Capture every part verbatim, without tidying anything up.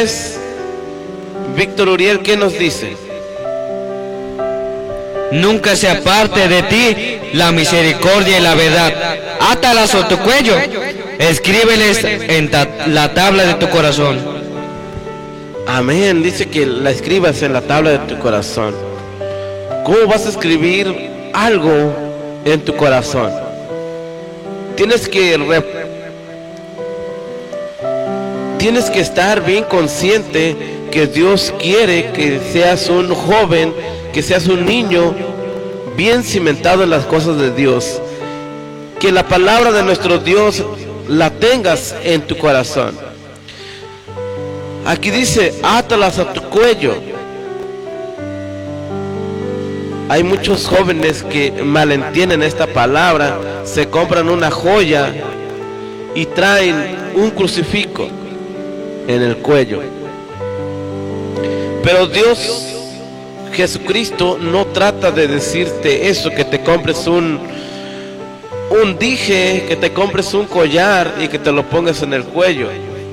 ustedes, Víctor Uriel, ¿qué nos dice? Nunca se aparte de ti la misericordia y la verdad. Átalas a tu cuello, escríbeles en ta la tabla de tu corazón. Amén, dice que la escribas en la tabla de tu corazón. ¿Cómo vas a escribir algo en tu corazón? Tienes que tienes que estar bien consciente que Dios quiere que seas un joven, que seas un niño bien cimentado en las cosas de Dios, que la palabra de nuestro Dios la tengas en tu corazón. Aquí dice, átalas a tu cuello. Hay muchos jóvenes que malentienden esta palabra, se compran una joya y traen un crucifijo en el cuello. Pero Dios, Jesucristo, no trata de decirte eso, que te compres un, un dije, que te compres un collar y que te lo pongas en el cuello.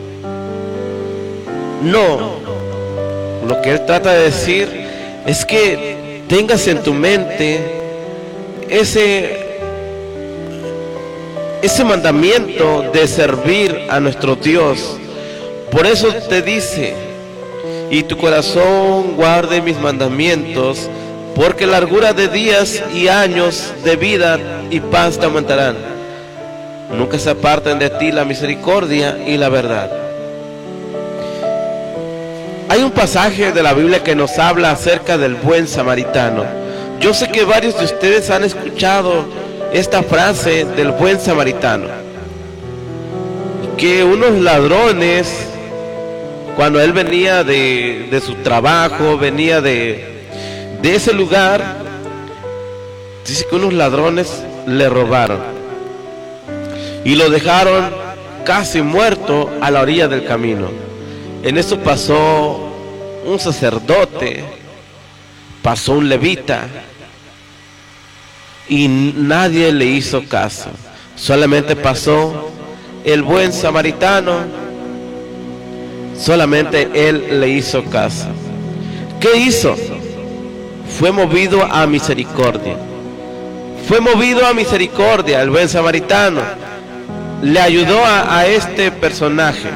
No, lo que Él trata de decir es que tengas en tu mente ese, ese mandamiento de servir a nuestro Dios. Por eso te dice, y tu corazón guarde mis mandamientos, porque largura de días y años de vida y paz te aumentarán. Nunca se aparten de ti la misericordia y la verdad. Hay un pasaje de la Biblia que nos habla acerca del buen samaritano. Yo sé que varios de ustedes han escuchado esta frase del buen samaritano, que unos ladrones, cuando él venía de, de su trabajo, venía de, de ese lugar, dice que unos ladrones le robaron y lo dejaron casi muerto a la orilla del camino. En eso pasó un sacerdote, pasó un levita y nadie le hizo caso. Solamente pasó el buen samaritano, solamente él le hizo caso. ¿Qué hizo? Fue movido a misericordia. Fue movido a misericordia el buen samaritano. Le ayudó a, a este personaje.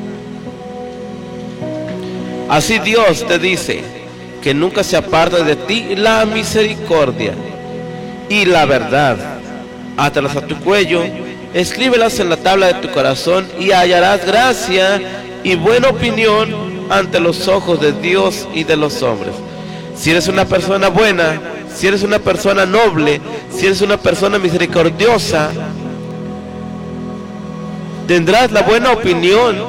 Así Dios te dice que nunca se aparte de ti la misericordia y la verdad. Átalas a tu cuello, escríbelas en la tabla de tu corazón y hallarás gracia y buena opinión ante los ojos de Dios y de los hombres. Si eres una persona buena, si eres una persona noble, si eres una persona misericordiosa, tendrás la buena opinión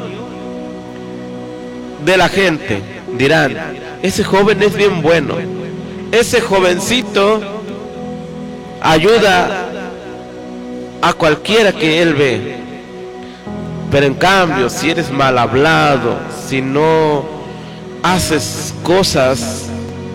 de la gente. Dirán, ese joven es bien bueno, ese jovencito ayuda a cualquiera que él ve. Pero en cambio, si eres mal hablado, si no haces cosas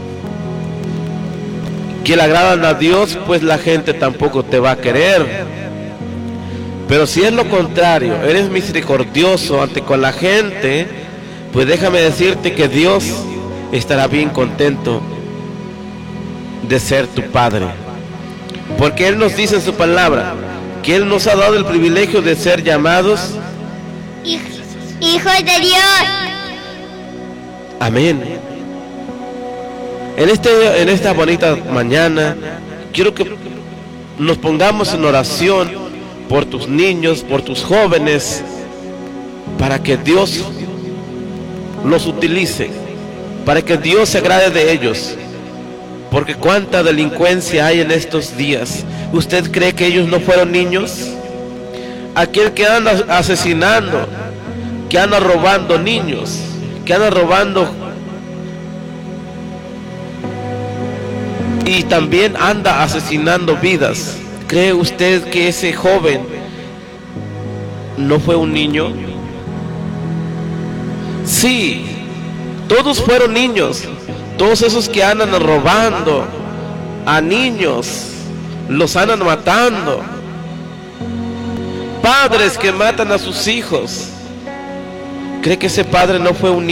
que le agradan a Dios, pues la gente tampoco te va a querer. Pero si es lo contrario, eres misericordioso ante con la gente, pues déjame decirte que Dios estará bien contento de ser tu Padre. Porque Él nos dice en su palabra que Él nos ha dado el privilegio de ser llamados hijos de Dios. Amén. En, este, en esta bonita mañana quiero que nos pongamos en oración por tus niños, por tus jóvenes, para que Dios los utilice, para que Dios se agrade de ellos. Porque cuánta delincuencia hay en estos días. ¿Usted cree que ellos no fueron niños? Aquel que anda asesinando, que anda robando niños, que anda robando y también anda asesinando vidas. ¿Cree usted que ese joven no fue un niño? Sí, todos fueron niños. Todos esos que andan robando a niños, los andan matando. Padres que matan a sus hijos. ¿Cree que ese padre no fue un niño?